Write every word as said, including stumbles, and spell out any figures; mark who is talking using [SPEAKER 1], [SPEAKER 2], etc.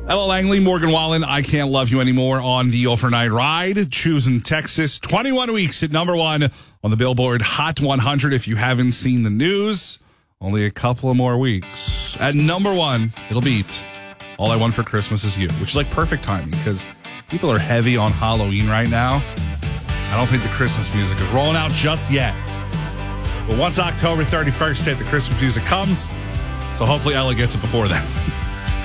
[SPEAKER 1] Ella Langley, Morgan Wallen, I Can't Love You Anymore on the Overnight Ride. Choosing Texas, twenty-one weeks at number one on the Billboard Hot one hundred. If you haven't seen the news, only a couple of more weeks. At number one, it'll beat All I Want for Christmas Is You, which is like perfect timing because people are heavy on Halloween right now. I don't think the Christmas music is rolling out just yet. But once October thirty-first hit, the Christmas music comes. So hopefully Ella gets it before then.